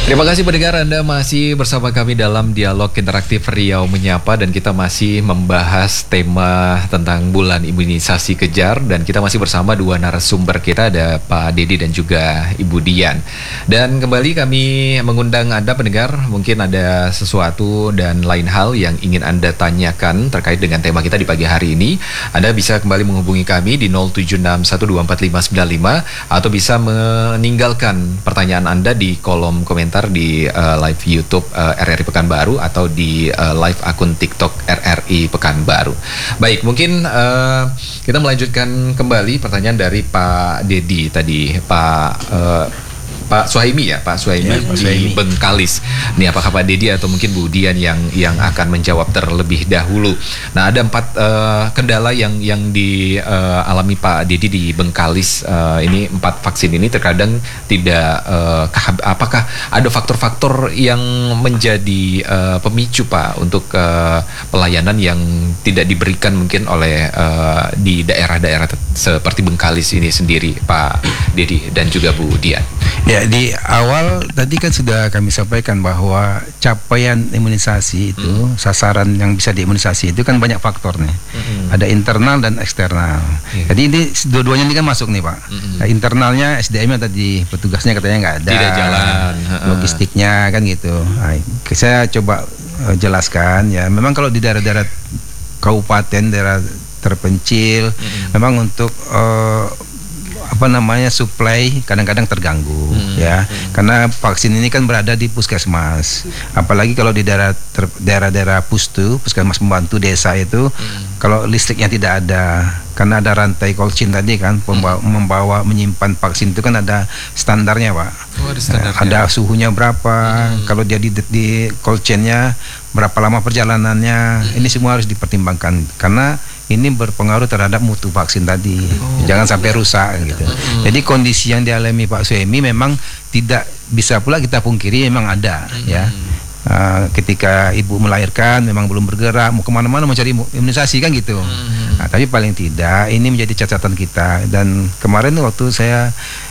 Terima kasih pendengar, Anda masih bersama kami dalam dialog interaktif Riau Menyapa, dan kita masih membahas tema tentang bulan imunisasi kejar, dan kita masih bersama dua narasumber kita, ada Pak Dedi dan juga Ibu Dian. Dan kembali kami mengundang Anda pendengar, mungkin ada sesuatu dan lain hal yang ingin Anda tanyakan terkait dengan tema kita di pagi hari ini. Anda bisa kembali menghubungi kami di 0761245595 atau bisa meninggalkan pertanyaan Anda di kolom komentar di live YouTube RRI Pekanbaru atau di live akun TikTok RRI Pekanbaru. Baik, mungkin kita melanjutkan kembali pertanyaan dari Pak Dedi tadi, Pak Suhaimi ya, Pak Suhaimi di Bengkalis. Ini apakah Pak Dedi atau mungkin Bu Dian yang akan menjawab terlebih dahulu. Nah, ada 4 kendala yang dialami Pak Dedi di Bengkalis. Ini 4 vaksin ini terkadang tidak apakah ada faktor-faktor yang menjadi pemicu Pak untuk pelayanan yang tidak diberikan mungkin oleh di daerah-daerah seperti Bengkalis ini sendiri, Pak Dedi dan juga Bu Dian. Ya, di awal tadi kan sudah kami sampaikan bahwa capaian imunisasi itu, sasaran yang bisa diimunisasi itu kan banyak faktornya. Ada internal dan eksternal. Jadi ini dua-duanya ini kan masuk nih Pak. Nah, internalnya SDM-nya tadi, petugasnya katanya nggak ada. Tidak jalan. Logistiknya kan gitu. Nah, saya coba jelaskan ya. Memang kalau di daerah-daerah kabupaten, daerah terpencil, memang untuk suplai kadang-kadang terganggu ya, karena vaksin ini kan berada di puskesmas, apalagi kalau di daerah-daerah puskesmas pembantu desa itu, kalau listriknya tidak ada, karena ada rantai cold chain tadi kan, menyimpan vaksin itu kan ada standarnya Pak. Ada standarnya. Ada suhunya berapa, kalau dia di cold chainnya berapa lama perjalanannya, ini semua harus dipertimbangkan karena ini berpengaruh terhadap mutu vaksin tadi. Jangan sampai rusak gitu. Jadi kondisi yang dialami Pak Suhaimi memang tidak bisa pula kita pungkiri, memang ada ya. Ketika ibu melahirkan memang belum bergerak, mau kemana-mana mau cari imunisasi kan gitu. Nah, tapi paling tidak ini menjadi catatan kita. Dan kemarin waktu saya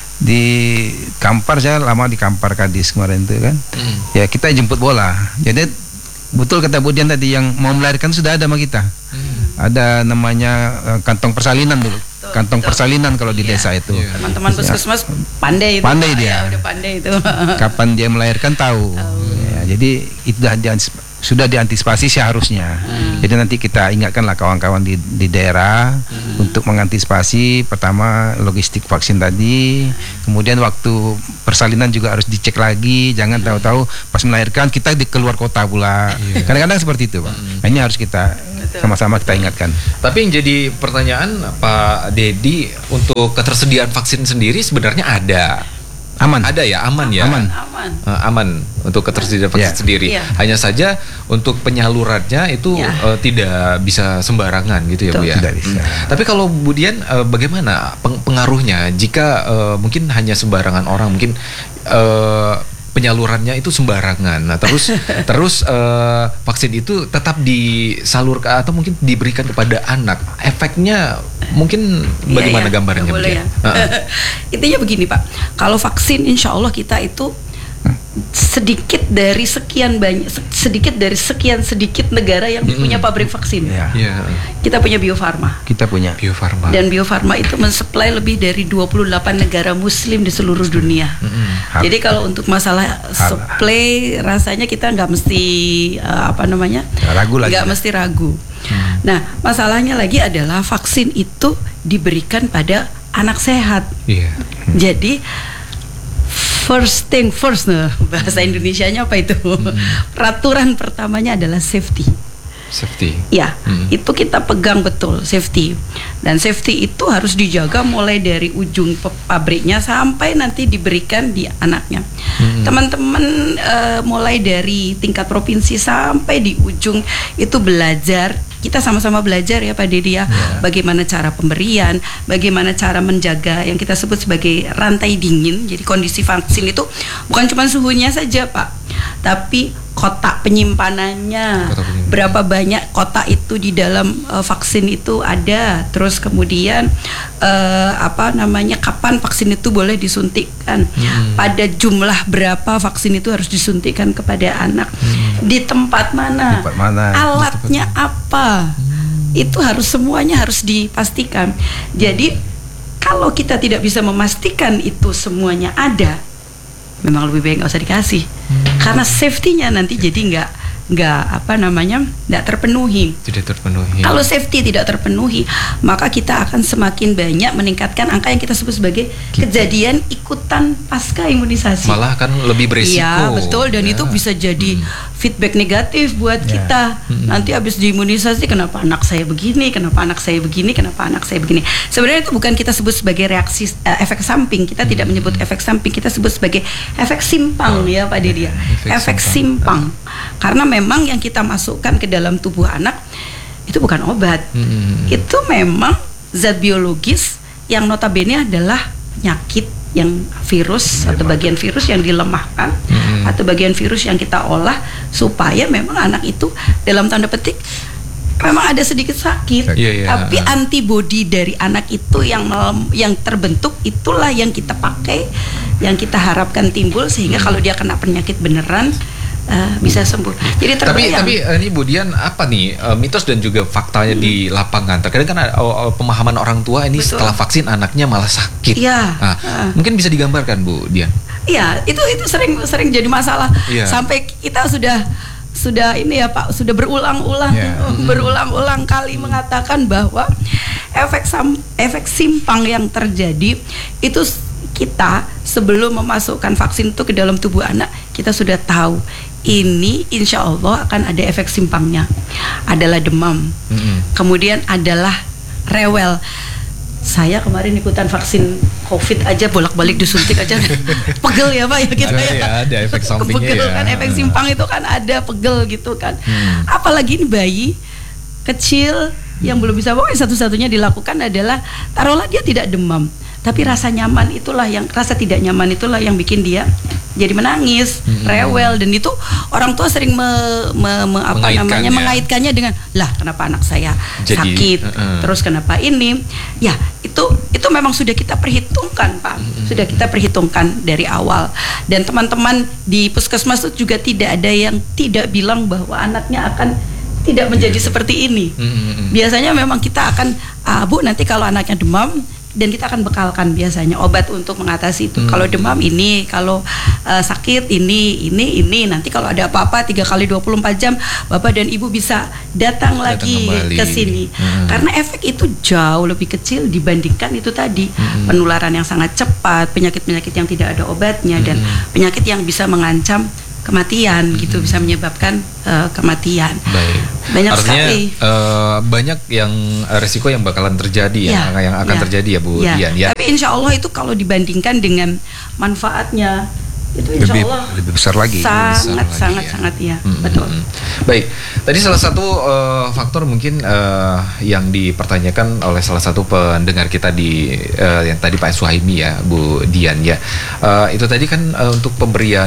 di Kampar, saya lama di Kampar Kadis kemarin itu kan, ya kita jemput bola. Jadi betul kata Bu Dian tadi, yang mau melahirkan sudah ada sama kita. Ada namanya kantong persalinan dulu. Kantong persalinan kalau di desa itu. Teman-teman puskesmas pandai itu. Pandai dia. Ya, udah pandai itu. Kapan dia melahirkan tahu. Ya, jadi itu sudah diantisipasi seharusnya. Jadi nanti kita ingatkanlah kawan-kawan di daerah untuk mengantisipasi, pertama logistik vaksin tadi, kemudian waktu persalinan juga harus dicek lagi, jangan tahu-tahu pas melahirkan kita di keluar kota pula. Kadang-kadang seperti itu Pak. Nah, ini harus kita sama-sama kita ingatkan. Tapi yang jadi pertanyaan Pak Dedi, untuk ketersediaan vaksin sendiri sebenarnya ada. Aman. Ada ya, aman ya. Aman untuk ketersediaan vaksin sendiri. Hanya saja untuk penyalurannya itu tidak bisa sembarangan gitu ya Bu ya. Tidak bisa. Tapi kalau Bu Dian, bagaimana pengaruhnya jika mungkin hanya sembarangan orang, mungkin penyalurannya itu sembarangan. Nah, terus vaksin itu tetap disalurkan atau mungkin diberikan kepada anak. Efeknya mungkin bagaimana gambarannya? Boleh ya. Intinya begini Pak, kalau vaksin insya Allah kita itu sedikit dari sekian sedikit negara yang punya pabrik vaksin. Kita punya Bio Farma. Dan Bio Farma itu mensuplai lebih dari 28 negara muslim di seluruh dunia. Jadi kalau untuk masalah supply, rasanya kita nggak mesti mesti ragu. Nah, masalahnya lagi adalah vaksin itu diberikan pada anak sehat. Jadi first thing first, bahasa Indonesianya apa itu? Peraturan pertamanya adalah safety. Ya, itu kita pegang betul safety. Dan safety itu harus dijaga mulai dari ujung pabriknya sampai nanti diberikan di anaknya. Teman-teman mulai dari tingkat provinsi sampai di ujung itu belajar. Kita sama-sama belajar ya Pak Dedi ya, bagaimana cara pemberian, bagaimana cara menjaga yang kita sebut sebagai rantai dingin. Jadi kondisi vaksin itu bukan cuma suhunya saja Pak, tapi kotak penyimpanannya, berapa banyak kotak itu di dalam vaksin itu ada, terus kemudian kapan vaksin itu boleh disuntikkan, pada jumlah berapa vaksin itu harus disuntikkan kepada anak, di tempat mana, alatnya apa, itu harus semuanya harus dipastikan. Jadi kalau kita tidak bisa memastikan itu semuanya ada, memang lebih baik nggak usah dikasih, karena safety-nya nanti jadi nggak terpenuhi. Tidak terpenuhi. Kalau safety tidak terpenuhi, maka kita akan semakin banyak meningkatkan angka yang kita sebut sebagai kejadian ikutan pasca imunisasi. Malah kan lebih berisiko. Iya betul, dan itu bisa jadi feedback negatif buat kita. Nanti habis diimunisasi, kenapa anak saya begini, kenapa anak saya begini, kenapa anak saya begini. Sebenarnya itu bukan kita sebut sebagai reaksi efek samping. Kita tidak menyebut efek samping, kita sebut sebagai efek simpang ya Pak Deddy. Efek simpang. Karena memang yang kita masukkan ke dalam tubuh anak itu bukan obat. Itu memang zat biologis yang notabene adalah penyakit, yang virus atau bagian virus yang dilemahkan, atau bagian virus yang kita olah supaya memang anak itu dalam tanda petik memang ada sedikit sakit, tapi antibodi dari anak itu yang terbentuk itulah yang kita pakai, yang kita harapkan timbul sehingga kalau dia kena penyakit beneran bisa sembuh. Jadi tapi ini Bu Dian, apa nih mitos dan juga faktanya di lapangan? Terkadang kan pemahaman orang tua ini setelah vaksin anaknya malah sakit. Mungkin bisa digambarkan Bu Dian? Iya, itu sering jadi masalah. Sampai kita sudah ini ya Pak, sudah berulang-ulang kali mengatakan bahwa efek simpang yang terjadi itu kita sebelum memasukkan vaksin itu ke dalam tubuh anak, kita sudah tahu ini insya Allah akan ada efek simpangnya, adalah demam, kemudian adalah rewel. Saya kemarin ikutan vaksin COVID aja, bolak-balik disuntik aja pegel ya Pak ya gitu ada efek sampingnya pegel kan, efek simpang itu kan ada, pegel gitu kan. Apalagi ini bayi kecil yang belum bisa, pokoknya satu-satunya dilakukan adalah taruhlah dia tidak demam, tapi rasa tidak nyaman itulah yang bikin dia jadi menangis, rewel, dan itu orang tua sering mengaitkannya dengan kenapa anak saya sakit, terus kenapa ini, ya itu memang sudah kita perhitungkan Pak, sudah kita perhitungkan dari awal, dan teman-teman di puskesmas itu juga tidak ada yang tidak bilang bahwa anaknya akan tidak menjadi seperti ini. Biasanya memang kita akan Bu, nanti kalau anaknya demam, dan kita akan bekalkan biasanya obat untuk mengatasi itu. Kalau demam ini, kalau sakit ini, nanti kalau ada apa-apa 3 kali 24 jam Bapak dan Ibu bisa datang lagi ke sini. Karena efek itu jauh lebih kecil dibandingkan itu tadi, penularan yang sangat cepat, penyakit-penyakit yang tidak ada obatnya, dan penyakit yang bisa mengancam kematian gitu, bisa menyebabkan kematian. Baik. Banyak artinya, sekali. Banyak yang resiko yang bakalan terjadi yang akan terjadi ya Bu Dian ya. Tapi insya Allah itu kalau dibandingkan dengan manfaatnya itu insya Allah lebih besar lagi. Sangat ya. Betul. Baik, tadi salah satu faktor mungkin yang dipertanyakan oleh salah satu pendengar kita yang tadi Pak Suhaimi ya, Bu Dian ya, itu tadi kan untuk pemberian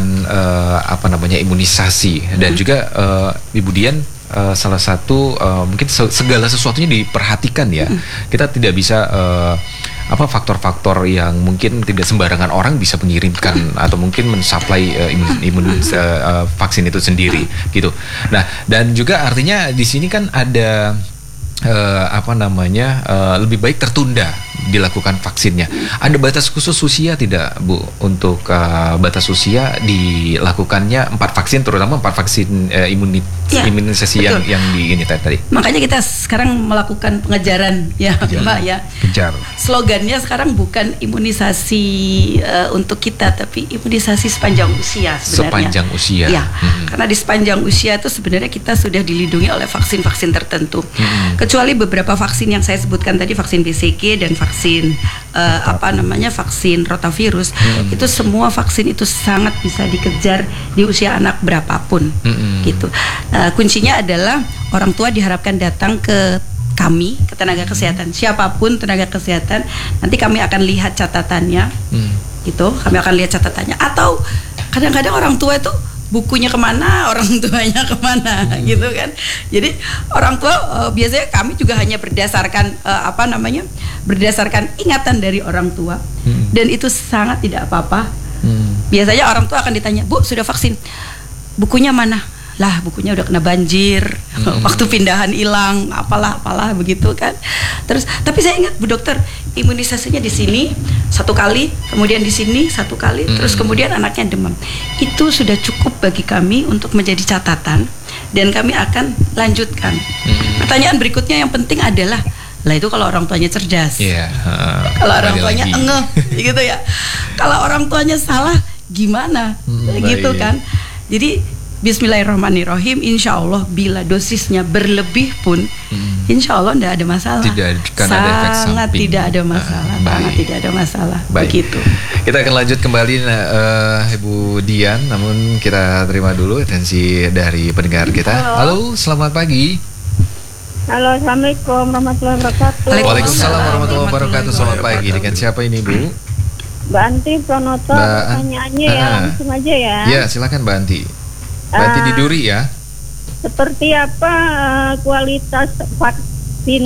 imunisasi, dan juga Ibu Dian salah satu mungkin segala sesuatunya diperhatikan ya. Kita tidak bisa faktor-faktor yang mungkin tidak sembarangan orang bisa mengirimkan atau mungkin mensuplai vaksin itu sendiri gitu. Nah, dan juga artinya di sini kan ada lebih baik tertunda dilakukan vaksinnya. Ada batas khusus usia tidak Bu untuk batas usia dilakukannya 4 vaksin, terutama 4 vaksin imunisasi yang di ini tadi. Makanya kita sekarang melakukan pengejaran ya Mbak ya. Kejar. Slogannya sekarang bukan imunisasi untuk kita, tapi imunisasi sepanjang usia sebenarnya. Sepanjang usia. Ya. Karena di sepanjang usia itu sebenarnya kita sudah dilindungi oleh vaksin-vaksin tertentu. Kecuali beberapa vaksin yang saya sebutkan tadi, vaksin BCG dan vaksin vaksin rotavirus, itu semua vaksin itu sangat bisa dikejar di usia anak berapapun gitu. Kuncinya adalah orang tua diharapkan datang ke kami, ke tenaga kesehatan, siapapun tenaga kesehatan, nanti kami akan lihat catatannya gitu, kami akan lihat catatannya. Atau kadang-kadang orang tua itu bukunya kemana, orang tuanya kemana, gitu kan. Jadi orang tua biasanya kami juga hanya berdasarkan berdasarkan ingatan dari orang tua, dan itu sangat tidak apa-apa. Biasanya orang tua akan ditanya, Bu sudah vaksin, bukunya mana? Lah bukunya udah kena banjir, waktu pindahan hilang, apalah begitu kan. Terus tapi saya ingat Bu Dokter, imunisasinya di sini 1 kali, kemudian di sini 1 kali, terus kemudian anaknya demam. Itu sudah cukup bagi kami untuk menjadi catatan, dan kami akan lanjutkan. Pertanyaan berikutnya yang penting adalah, lah itu kalau orang tuanya cerdas, kalau orang tuanya engeh, gitu ya. Kalau orang tuanya salah, gimana, gitu kan. Jadi Bismillahirrahmanirrahim. Insya Allah bila dosisnya berlebih pun, Insya Allah tidak ada masalah. Sangat tidak ada masalah. Sangat tidak ada masalah. Begitu. Kita akan lanjut kembali Ibu Dian, namun kita terima dulu atensi dari pendengar kita. Halo, selamat pagi. Halo, assalamualaikum warahmatullahi wabarakatuh. Waalaikumsalam warahmatullahi wabarakatuh. Selamat pagi. Dengan siapa ini, Bu? Mbak Anti Pronoto. Pertanyaannya ya langsung aja ya. Ya, silakan Mbak Anti. Mbak Anti di Duri ya. Seperti apa kualitas vaksin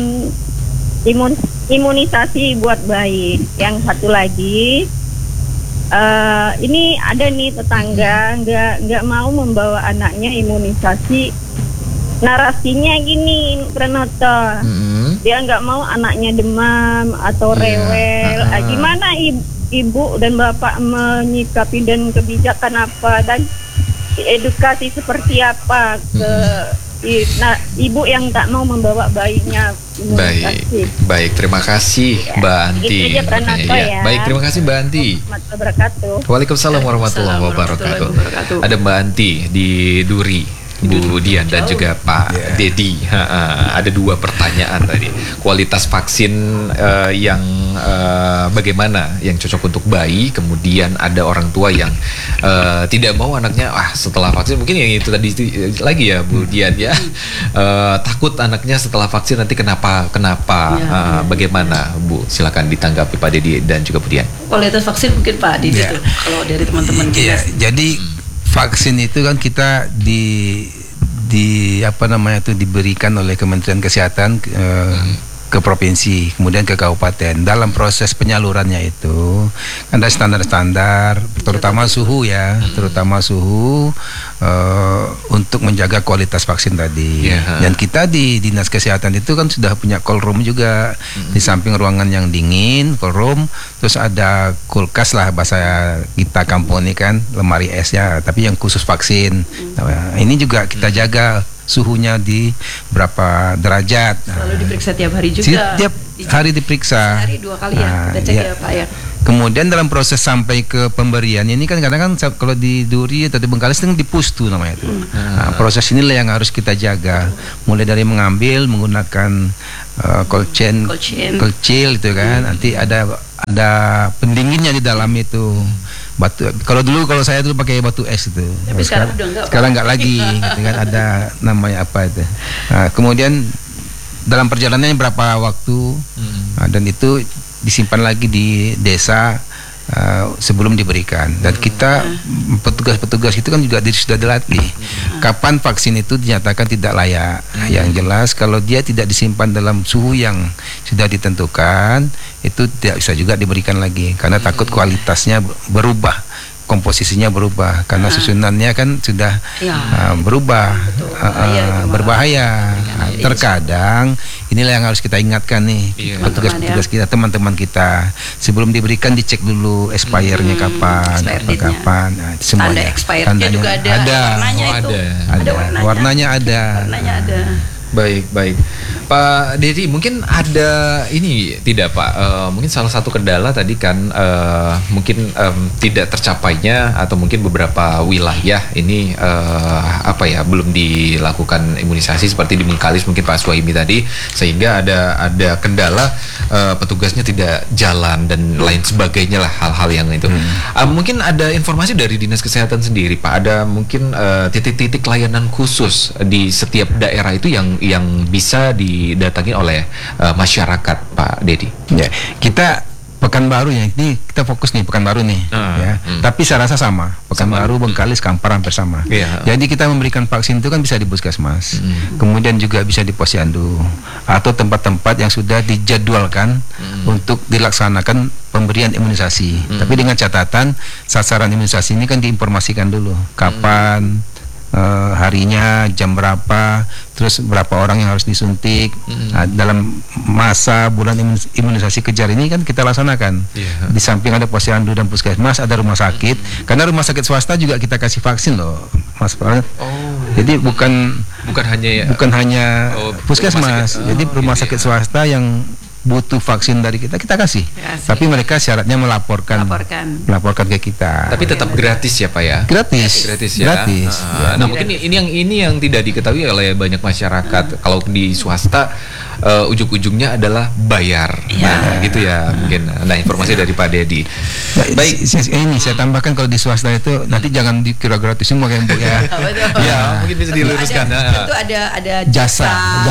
imunisasi buat bayi? Yang satu lagi, ini ada nih tetangga nggak mau membawa anaknya imunisasi. Narasinya gini, Pranoto, dia nggak mau anaknya demam atau rewel. Gimana ibu dan bapak menyikapi dan kebijakan apa dan edukasi seperti apa ke ibu yang tak mau membawa bayinya imunisasi? Baik, terima kasih Mbak Anti. Baik, terima kasih Mbak Anti. Waalaikumsalam warahmatullahi wabarakatuh. Ada Mbak Anti di Duri, Bu Dian dan juga Pak Dedi. Ada 2 pertanyaan tadi. Kualitas vaksin yang bagaimana yang cocok untuk bayi, kemudian ada orang tua yang tidak mau anaknya setelah vaksin, mungkin yang itu tadi lagi ya Bu Dian ya, takut anaknya setelah vaksin nanti kenapa. Bagaimana Bu? Silakan ditanggapi Pak Dedi dan juga Bu Dian. Kualitas vaksin mungkin Pak Dedi tuh, kalau dari teman-teman kita. Jadi vaksin itu kan kita diberikan oleh Kementerian Kesehatan ke provinsi, kemudian ke kabupaten. Dalam proses penyalurannya itu ada standar-standar, terutama suhu ya, untuk menjaga kualitas vaksin tadi. Dan kita di Dinas Kesehatan itu kan sudah punya cold room juga, di samping ruangan yang dingin, cold room, terus ada kulkas lah bahasa kita kampung ini kan, lemari esnya, tapi yang khusus vaksin. Nah, ini juga kita jaga suhunya di berapa derajat. Selalu diperiksa tiap hari juga. Tiap hari diperiksa. Sehari 2 kali ya, kita cek ya Pak ya. Kemudian dalam proses sampai ke pemberian ini kan kadang-kadang kalau di Duri atau di Bengkalis itu di pustu namanya itu. Proses inilah yang harus kita jaga. Mulai dari mengambil menggunakan cold chain itu kan. Nanti ada pendinginnya di dalam itu. Batu. Kalau saya dulu pakai batu es itu. Tapi sekarang nggak lagi, gitu kan, ada namanya apa itu. Kemudian dalam perjalanannya berapa waktu, dan itu disimpan lagi di desa sebelum diberikan. Dan kita petugas-petugas itu kan juga sudah dilatih. Kapan vaksin itu dinyatakan tidak layak? Yang jelas kalau dia tidak disimpan dalam suhu yang sudah ditentukan, itu tidak bisa juga diberikan lagi karena takut kualitasnya berubah, komposisinya berubah karena susunannya kan sudah berubah, berbahaya. Terkadang inilah yang harus kita ingatkan nih, petugas-petugas kita, teman-teman kita, sebelum diberikan dicek dulu expire-nya kapan. Nah, itu semuanya. Tanda expire-nya juga ada. Warnanya ada. Baik. Pak Dedi, mungkin ada ini tidak Pak? Mungkin salah satu kendala tadi kan mungkin tidak tercapainya atau mungkin beberapa wilayah ini belum dilakukan imunisasi seperti di Bengkalis mungkin Pak Suhaimi tadi, sehingga ada kendala petugasnya tidak jalan dan lain sebagainya lah, hal-hal yang itu. Mungkin ada informasi dari Dinas Kesehatan sendiri Pak, ada mungkin titik-titik layanan khusus di setiap daerah itu yang bisa didatangi oleh masyarakat Pak Dedi. Ya, kita Pekanbaru ya, ini kita fokus nih Pekanbaru nih, ya. Tapi saya rasa sama, Pekanbaru, Bengkalis, Kampar hampir sama. Jadi kita memberikan vaksin itu kan bisa di puskesmas, kemudian juga bisa di posyandu atau tempat-tempat yang sudah dijadwalkan untuk dilaksanakan pemberian imunisasi. Tapi dengan catatan sasaran imunisasi ini kan diinformasikan dulu, kapan, harinya, jam berapa, terus berapa orang yang harus disuntik. Nah, dalam masa bulan imunisasi kejar ini kan kita laksanakan. Di samping ada posyandu dan puskesmas, ada rumah sakit. Karena rumah sakit swasta juga kita kasih vaksin loh, Mas Pak. Jadi bukan hanya puskesmas. Jadi rumah sakit swasta yang butuh vaksin dari kita kasih. Tapi mereka syaratnya melaporkan ke kita. Tapi tetap gratis ya Pak ya? Gratis ya. Gratis. Nah mungkin ini yang tidak diketahui oleh banyak masyarakat. Kalau di swasta ujung-ujungnya adalah bayar. Nah gitu ya mungkin. Nah informasi dari Pak Dedi. Baik, ini saya tambahkan, kalau di swasta itu nanti jangan dikira gratis semua kayak Bu ya. Ya mungkin bisa diluruskan. Itu ada jasa.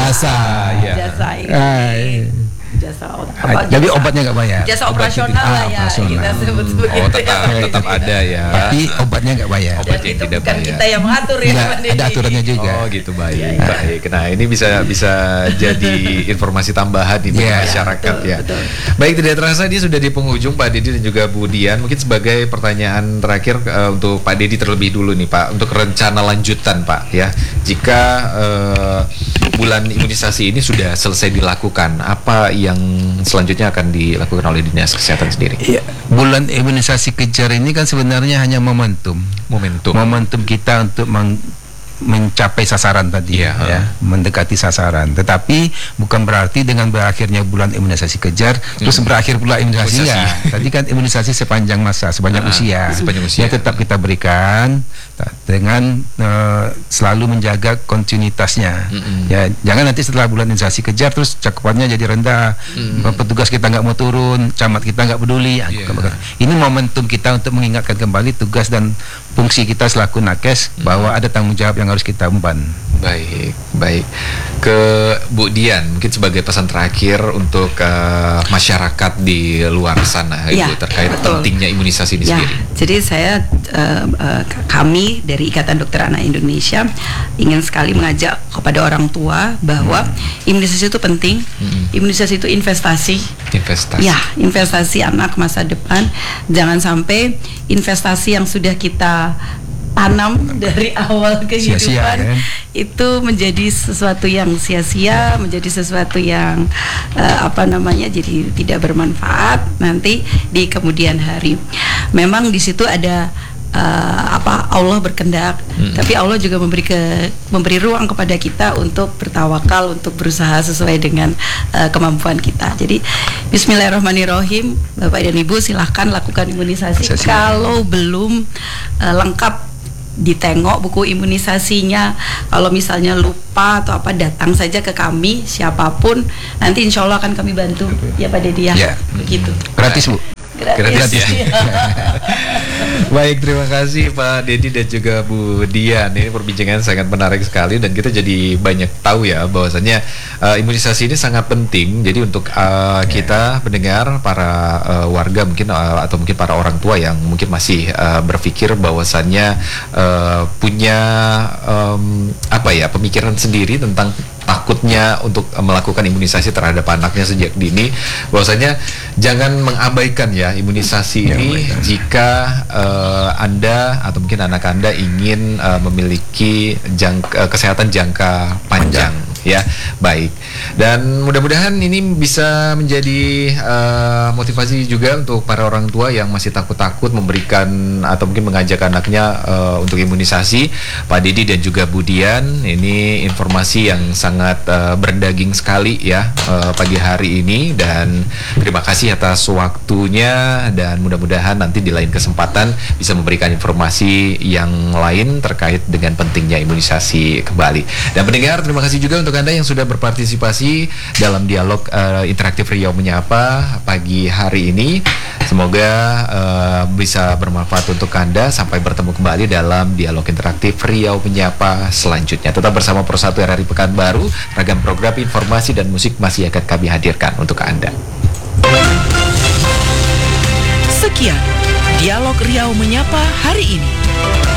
Jadi obatnya nggak bayar. Jasa operasional lah ya. Kita sebut begitu. Tetap ada ya. Tapi obatnya nggak bayar. Obatnya itu tidak bukan bayar. kita yang mengatur ya. Ada aturannya juga. Oh gitu, baik. Nah ini bisa jadi informasi tambahan di masyarakat ya. Betul. Baik, tidak terasa dia sudah di penghujung Pak Dedi dan juga Bu Dian. Mungkin sebagai pertanyaan terakhir untuk Pak Dedi terlebih dulu nih Pak, untuk rencana lanjutan Pak ya. Jika bulan imunisasi ini sudah selesai dilakukan, apa yang selanjutnya akan dilakukan oleh Dinas Kesehatan sendiri? Ya, bulan imunisasi kejar ini kan sebenarnya hanya momentum kita untuk mencapai sasaran tadi, mendekati sasaran. Tetapi bukan berarti dengan berakhirnya bulan imunisasi kejar terus berakhir pula imunisasi. Tadi kan imunisasi sepanjang masa, sepanjang usia. Ya tetap kita berikan dengan selalu menjaga kontinuitasnya. Ya jangan nanti setelah bulan imunisasi kejar terus cakupannya jadi rendah, petugas kita nggak mau turun, camat kita nggak peduli. Ini momentum kita untuk mengingatkan kembali tugas dan fungsi kita selaku nakes bahwa ada tanggung jawab yang harus kita emban. Baik. Ke Bu Dian, mungkin sebagai pesan terakhir untuk masyarakat di luar sana, Ibu, terkait pentingnya imunisasi ini sendiri. Jadi kami dari Ikatan Dokter Anak Indonesia ingin sekali mengajak kepada orang tua bahwa imunisasi itu penting. Imunisasi itu investasi. Ya, investasi anak masa depan. Jangan sampai investasi yang sudah kita tanam dari awal kehidupan itu menjadi sesuatu yang sia-sia, menjadi sesuatu yang jadi tidak bermanfaat nanti di kemudian hari. Memang di situ ada Allah berkehendak, tapi Allah juga memberi ruang kepada kita untuk bertawakal, untuk berusaha sesuai dengan kemampuan kita. Jadi Bismillahirrahmanirrahim, Bapak dan Ibu silahkan lakukan imunisasi. Kalau belum lengkap ditengok buku imunisasinya, kalau misalnya lupa atau apa, datang saja ke kami siapapun, nanti insya Allah akan kami bantu ya Pak Dedi ya. Begitu. Gratis Bu. Gratis ya. Baik, terima kasih Pak Dedi dan juga Bu Dian. Ini perbincangan sangat menarik sekali dan kita jadi banyak tahu ya bahwasannya imunisasi ini sangat penting. Jadi untuk kita mendengar para warga mungkin atau mungkin para orang tua yang mungkin masih berpikir bahwasannya punya pemikiran sendiri tentang takutnya untuk melakukan imunisasi terhadap anaknya sejak dini, bahwasanya jangan mengabaikan ya imunisasi ini jika Anda atau mungkin anak Anda ingin memiliki kesehatan jangka panjang ya. Baik, dan mudah-mudahan ini bisa menjadi motivasi juga untuk para orang tua yang masih takut-takut memberikan atau mungkin mengajak anaknya untuk imunisasi. Pak Dedi dan juga Bu Dian, ini informasi yang sangat berdaging sekali ya pagi hari ini, dan terima kasih atas waktunya, dan mudah-mudahan nanti di lain kesempatan bisa memberikan informasi yang lain terkait dengan pentingnya imunisasi kembali. Dan pendengar, terima kasih juga untuk Anda yang sudah berpartisipasi dalam dialog interaktif Riau Menyapa pagi hari ini. Semoga bisa bermanfaat untuk Anda. Sampai bertemu kembali dalam dialog interaktif Riau Menyapa selanjutnya. Tetap bersama Pro 1 RRI Pekanbaru. Ragam program, informasi dan musik masih akan kami hadirkan untuk Anda. Sekian, Dialog Riau Menyapa hari ini.